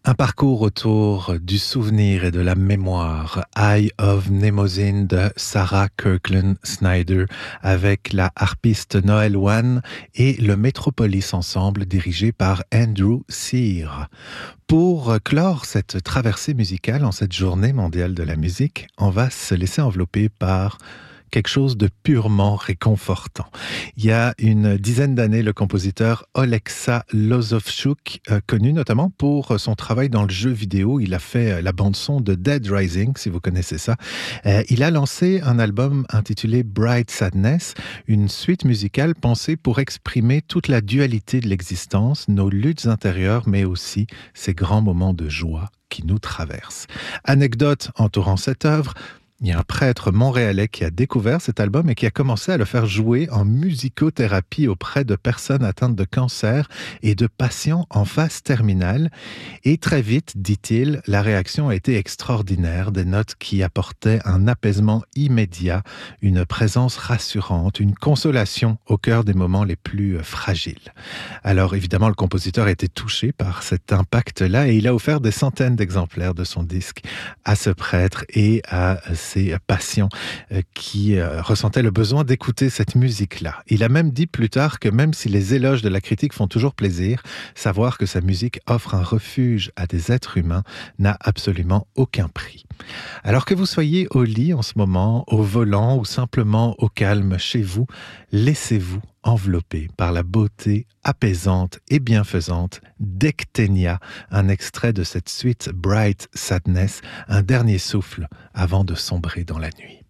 Un parcours autour du souvenir et de la mémoire, Eye of Mnemosyne de Sarah Kirkland Snyder avec la harpiste Noël Wan et le Metropolis Ensemble dirigé par Andrew Cyr. Pour clore cette traversée musicale en cette journée mondiale de la musique, on va se laisser envelopper par quelque chose de purement réconfortant. Il y a une dizaine d'années, le compositeur Oleksandr Lozovchuk, connu notamment pour son travail dans le jeu vidéo, il a fait la bande-son de Dead Rising, si vous connaissez ça. Il a lancé un album intitulé Bright Sadness, une suite musicale pensée pour exprimer toute la dualité de l'existence, nos luttes intérieures, mais aussi ces grands moments de joie qui nous traversent. Anecdote entourant cette œuvre: il y a un prêtre montréalais qui a découvert cet album et qui a commencé à le faire jouer en musicothérapie auprès de personnes atteintes de cancer et de patients en phase terminale. Et très vite, dit-il, la réaction a été extraordinaire. Des notes qui apportaient un apaisement immédiat, une présence rassurante, une consolation au cœur des moments les plus fragiles. Alors évidemment, le compositeur a été touché par cet impact-là et il a offert des centaines d'exemplaires de son disque à ce prêtre et à ses patients qui ressentaient le besoin d'écouter cette musique-là. Il a même dit plus tard que même si les éloges de la critique font toujours plaisir, savoir que sa musique offre un refuge à des êtres humains n'a absolument aucun prix. Alors que vous soyez au lit en ce moment, au volant ou simplement au calme chez vous, laissez-vous enveloppé par la beauté apaisante et bienfaisante d'Ectenia, un extrait de cette suite Bright Sadness, un dernier souffle avant de sombrer dans la nuit.